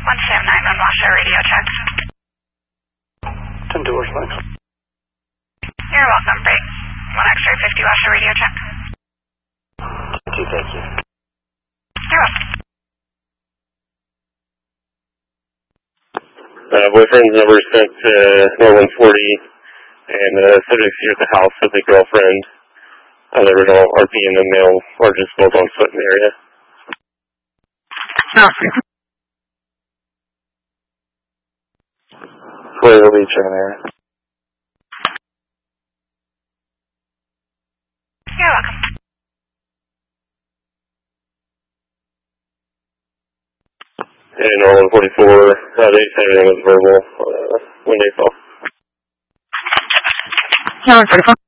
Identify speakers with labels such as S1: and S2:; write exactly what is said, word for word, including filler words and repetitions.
S1: one Sam nine on Washoe radio check.
S2: ten two Washington.
S1: You're welcome, break. one X-ray fifty Washoe radio check.
S2: ten two, thank you.
S1: You're welcome.
S3: Uh, boyfriend's number sent to North one forty, and uh, subject's here at the house with a girlfriend. Uh, there were no R P and the male are just both on foot in the area.
S4: No.
S2: Where will be checking there?
S1: You're welcome.
S3: And North one forty-four, uh, they said everything was verbal uh, when they saw.
S4: No, one forty-four.